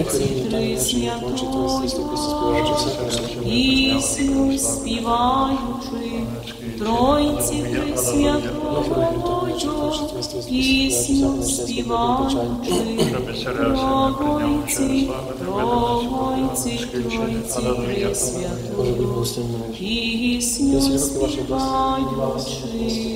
Тройці Пресвятої, пісню співаючи, Тройці Пресвятої, пісню співаючи, Тройці, Тройці, Тройці Пресвятої, пісню співаючи.